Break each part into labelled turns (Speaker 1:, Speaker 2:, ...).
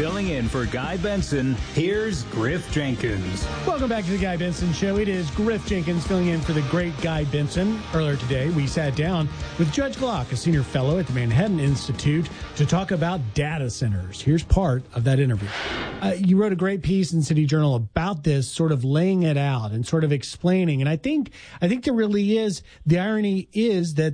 Speaker 1: Filling in for Guy Benson, here's Griff Jenkins.
Speaker 2: Welcome back to the Guy Benson Show. It is Griff Jenkins filling in for the great Guy Benson. Earlier today, we sat down with Judge Glock, a senior fellow at the Manhattan Institute, to talk about data centers. Here's part of that interview. You wrote a great piece in City Journal about this, sort of laying it out and sort of explaining. And I think there really is, the irony is that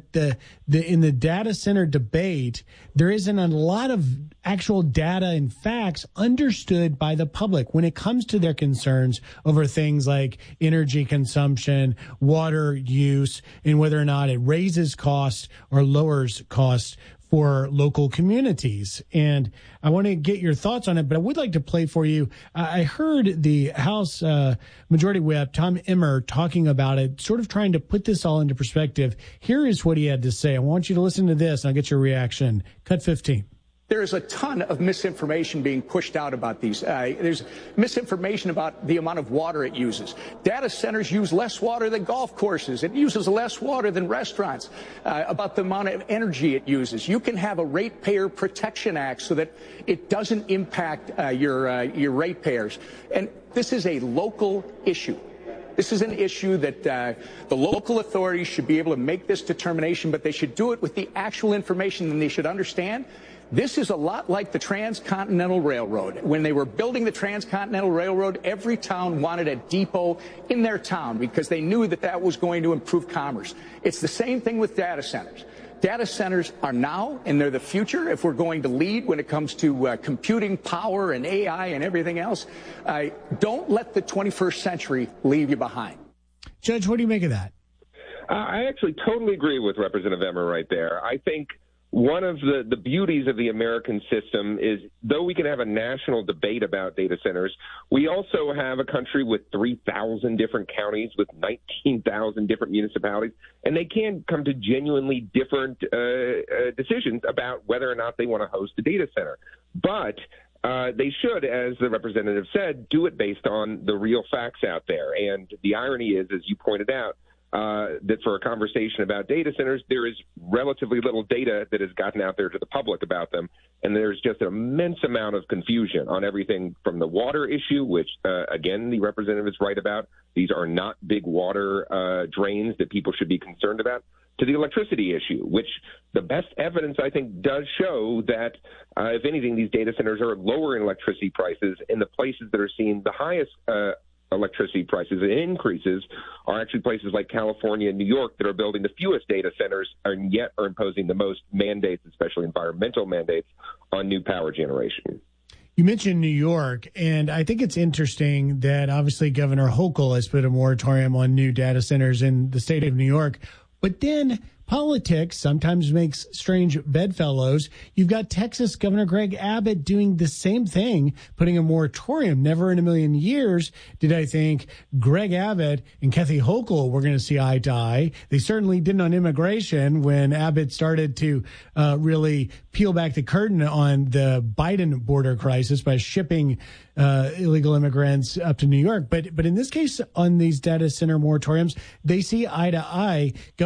Speaker 2: in the data center debate, there isn't a lot of actual data and facts understood by the public when it comes to their concerns over things like energy consumption, water use, and whether or not it raises costs or lowers costs for local communities. And I want to get your thoughts on it, but I would like to play for you. I heard the House Majority Whip, Tom Emmer, talking about it, sort of trying to put this all into perspective. Here is what he had to say. I want you to listen to this, and I'll get your reaction. Cut 15.
Speaker 3: There is a ton of misinformation being pushed out about these. There's misinformation about the amount of water it uses. Data centers use less water than golf courses. It uses less water than restaurants. About the amount of energy it uses. You can have a Ratepayer Protection Act so that it doesn't impact your ratepayers. And this is a local issue. This is an issue that the local authorities should be able to make this determination, but they should do it with the actual information, and they should understand. This is a lot like the Transcontinental Railroad. When they were building the Transcontinental Railroad, every town wanted a depot in their town because they knew that that was going to improve commerce. It's the same thing with data centers. Data centers are now, and they're the future if we're going to lead when it comes to computing power and AI and everything else. Don't let the 21st century leave you behind.
Speaker 2: Judge, what do you make of that?
Speaker 4: I actually totally agree with Representative Emmer right there. I think one of the beauties of the American system is, though we can have a national debate about data centers, we also have a country with 3,000 different counties, with 19,000 different municipalities, and they can come to genuinely different decisions about whether or not they want to host a data center. But they should, as the representative said, do it based on the real facts out there. And the irony is, as you pointed out, that for a conversation about data centers, there is relatively little data that has gotten out there to the public about them. And there's just an immense amount of confusion on everything from the water issue, which, again, the representative is right about. These are not big water drains that people should be concerned about, to the electricity issue, which the best evidence, I think, does show that, if anything, these data centers are lowering electricity prices, and the places that are seeing the highest electricity prices and increases are actually places like California and New York that are building the fewest data centers and yet are imposing the most mandates, especially environmental mandates, on new power generation.
Speaker 2: You mentioned New York, and I think it's interesting that obviously Governor Hochul has put a moratorium on new data centers in the state of New York, but then politics sometimes makes strange bedfellows. You've got Texas Governor Greg Abbott doing the same thing, putting a moratorium. Never in a million years did I think Greg Abbott and Kathy Hochul were going to see eye to eye. They certainly didn't on immigration when Abbott started to really peel back the curtain on the Biden border crisis by shipping illegal immigrants up to New York. But in this case, on these data center moratoriums, they see eye to eye.